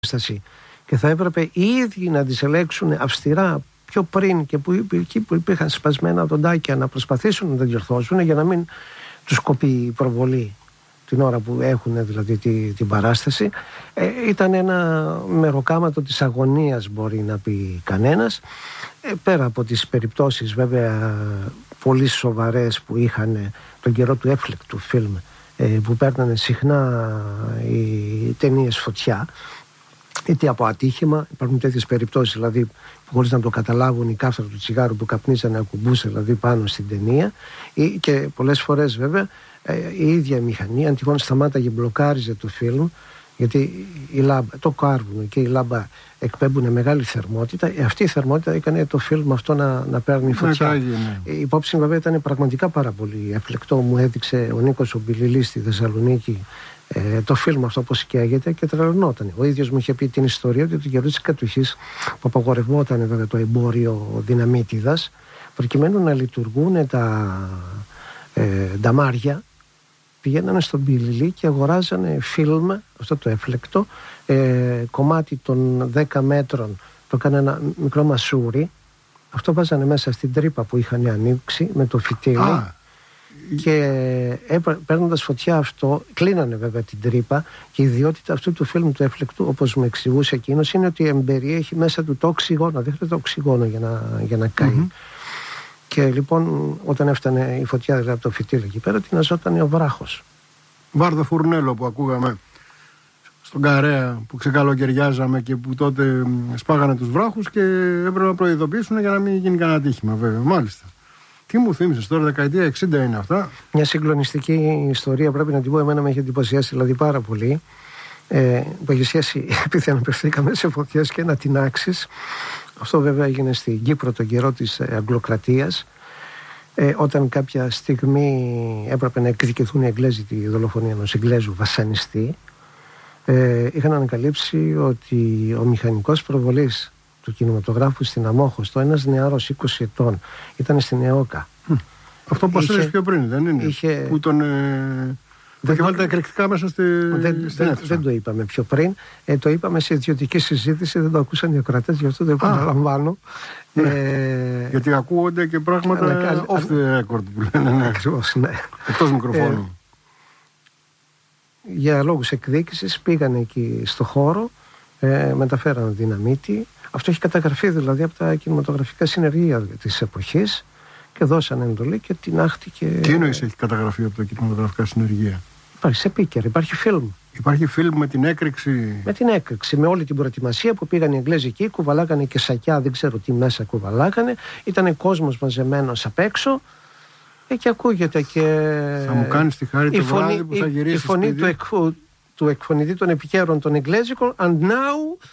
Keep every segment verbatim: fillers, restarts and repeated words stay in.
και θα έπρεπε οι ίδιοι να τις ελέγξουν αυστηρά πιο πριν και που, εκεί που υπήρχαν σπασμένα δοντάκια να προσπαθήσουν να τα διορθώσουν για να μην τους κοπεί η προβολή την ώρα που έχουν δηλαδή τη, την παράσταση. Ε, ήταν ένα μεροκάματο της αγωνίας, μπορεί να πει κανένας, ε, πέρα από τις περιπτώσεις βέβαια πολύ σοβαρές που είχαν τον καιρό του έφλεκτου φιλμ, ε, που παίρνανε συχνά οι ταινίες φωτιά είτε από ατύχημα. Υπάρχουν τέτοιες περιπτώσεις δηλαδή που χωρίς να το καταλάβουν η κάφτρα του τσιγάρου που καπνίζανε ακουμπούσε δηλαδή πάνω στην ταινία, ή, και πολλές φορές βέβαια ε, η ίδια η μηχανή αν τυχόν σταμάταγε, μπλοκάριζε το φιλμ, γιατί η λάμπα, το κάρβουνο και η λάμπα εκπέμπουν μεγάλη θερμότητα. Ε, αυτή η θερμότητα έκανε το φιλμ αυτό να, να παίρνει φωτιά. Ναι, ναι. Η υπόψη βέβαια ήταν πραγματικά πάρα πολύ εφλεκτό. Μου έδειξε ο Νίκος ο Μπιλιλής στη Θεσσαλονίκη ε, το φιλμ αυτό πώς σκιάγεται και τρελνόταν. Ο ίδιος μου είχε πει την ιστορία ότι το καιρό της κατοχής που απαγορευόταν βέβαια το εμπόριο δυναμίτιδας, προκειμένου να λειτουργούν τα ε, νταμάρια, πηγαίνανε στον Μπιλιλή και αγοράζανε φιλμ, αυτό το έφλεκτο, ε, κομμάτι των δέκα μέτρων, το έκανε ένα μικρό μασούρι, αυτό βάζανε μέσα στην τρύπα που είχαν ανοίξει με το φυτίλι. Α. Και παίρνοντας φωτιά αυτό, κλείνανε βέβαια την τρύπα, και η ιδιότητα αυτού του φιλμ του έφλεκτου, όπως μου εξηγούσε εκείνος, είναι ότι εμπεριέχει μέσα του το οξυγόνο, δεν χρειάζεται οξυγόνο για να, για να καεί. Mm-hmm. Και λοιπόν όταν έφτανε η φωτιά δηλαδή από το φυτίλι εκεί πέρα, τειναζόταν ο βράχος. Βάρδο Φουρνέλο που ακούγαμε στον Καρέα, που ξεκαλοκαιριάζαμε και που τότε σπάγανε τους βράχους και έπρεπε να προειδοποιήσουν για να μην γίνει κανένα ατύχημα, βέβαια. Μάλιστα. Τι μου θύμισες τώρα, δεκαετία εξήντα είναι αυτά. Μια συγκλονιστική ιστορία, πρέπει να την πω, εμένα με έχει εντυπωσιάσει δηλαδή πάρα πολύ. Ε, που έχει σχέση, επειδή αναπευθήκαμε σε φωτιές και να τεινάξεις. Αυτό βέβαια έγινε στην Κύπρο τον καιρό της Αγγλοκρατίας, ε, όταν κάποια στιγμή έπρεπε να εκδικηθούν οι Εγγλέζοι τη δολοφονία ενός Εγγλέζου βασανιστή. Ε, είχαν ανακαλύψει ότι ο μηχανικός προβολής του κινηματογράφου στην Αμόχωστο, ένας νεάρος είκοσι ετών, ήταν στην ΕΟΚΑ. Hm. Αυτό που έλεγες πιο πριν, δεν είναι? Είχε... Που τον... Ε... Δεν, και βάλει τα εκρηκτικά μέσα στη, δεν, στην δεν, δεν το είπαμε πιο πριν. Ε, το είπαμε σε ιδιωτική συζήτηση, δεν το ακούσαν οι ακροατές, γι' αυτό το επαναλαμβάνω. Ναι. Ε, Γιατί ακούγονται και πράγματα ανακάλυ... off the record που λένε. Ναι. Ακριβώς, ναι. Εκτός μικροφώνου. Ε, για λόγους εκδίκησης πήγαν εκεί στο χώρο, ε, μεταφέραν δυναμίτη. Αυτό έχει καταγραφεί δηλαδή από τα κινηματογραφικά συνεργεία της εποχής και δώσαν εντολή και τινάχτηκε. Τι εννοείς έχει καταγραφεί από τα κινηματογραφικά συνεργεία? Υπάρχει σε πίκερ, υπάρχει φιλμ. Υπάρχει φιλμ με την έκρηξη. Με την έκρηξη, με όλη την προετοιμασία που πήγαν οι Εγγλέζοι εκεί, κουβαλάγανε και σακιά, δεν ξέρω τι μέσα κουβαλάγανε. Ήταν κόσμος μαζεμένος απ' έξω ε, και ακούγεται και. Θα μου κάνεις τη χάρη το βράδυ που θα γυρίσεις. Η φωνή του, εκφου, του εκφωνητή των επικαίρων των Εγγλέζικων, and now.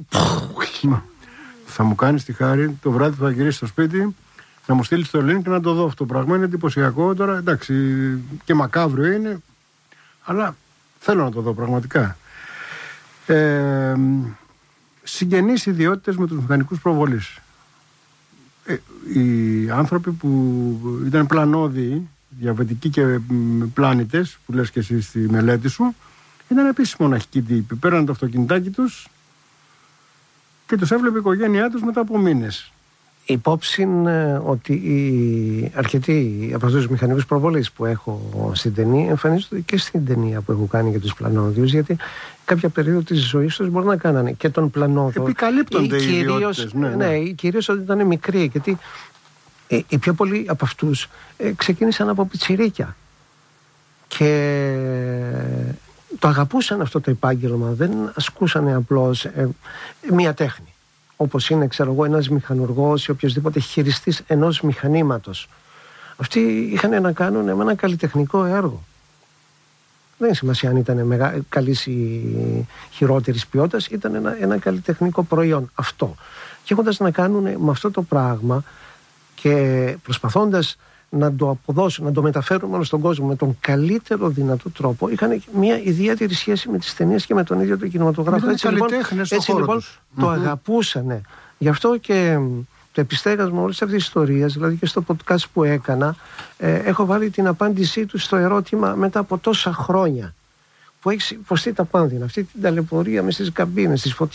Θα μου κάνεις τη χάρη το βράδυ που θα γυρίσεις στο σπίτι, να μου στείλεις το link και να το δω αυτό το πράγμα. Είναι εντυπωσιακό τώρα, εντάξει, και μακάβριο είναι, αλλά θέλω να το δω πραγματικά. Ε, συγγενείς ιδιότητες με τους μηχανικούς προβολής. Ε, οι άνθρωποι που ήταν πλανόδιοι, διαβετικοί και πλάνητες, που λες και εσύ στη μελέτη σου, ήταν επίσης μοναχικοί τύποι. Πέραν το αυτοκινητάκι τους και τους έβλεπε η οικογένειά τους μετά από μήνες. Υπόψη είναι ότι οι αρκετοί από αυτούς τους μηχανικούς προβολής που έχω στην ταινία εμφανίζονται και στην ταινία που έχω κάνει για τους πλανόδιους, γιατί κάποια περίοδο της ζωής τους μπορεί να κάνανε και τον πλανόδιο. Επικαλύπτονται οι ιδιότητες. Ναι, ναι. ναι, κυρίως όταν ήταν μικροί, γιατί οι, οι πιο πολλοί από αυτούς ε, ξεκίνησαν από πιτσιρίκια και το αγαπούσαν αυτό το επάγγελμα, δεν ασκούσαν απλώς ε, μία τέχνη. Όπως είναι, ξέρω εγώ, ένας μηχανουργός ή οποιοσδήποτε χειριστής ενός μηχανήματος. Αυτοί είχαν να κάνουν με ένα καλλιτεχνικό έργο. Δεν είναι σημασία αν ήταν μεγα... καλής ή χειρότερης ποιότητας, ήταν ένα, ένα καλλιτεχνικό προϊόν αυτό. Και έχοντας να κάνουν με αυτό το πράγμα και προσπαθώντας να το αποδώσουν, να το μεταφέρουν μόνο στον κόσμο με τον καλύτερο δυνατό τρόπο, είχαν μια ιδιαίτερη σχέση με τις ταινίες και με τον ίδιο τον κινηματογράφο. Έτσι λοιπόν, έτσι, λοιπόν το mm-hmm. αγαπούσανε. Γι' αυτό και το επιστέγασμα όλης αυτής της ιστορίας, δηλαδή και στο podcast που έκανα, ε, έχω βάλει την απάντησή του στο ερώτημα μετά από τόσα χρόνια που έχει υποστεί τα πάνδυνα, αυτή την ταλαιπωρία με στις καμπίνες, τις φωτιές.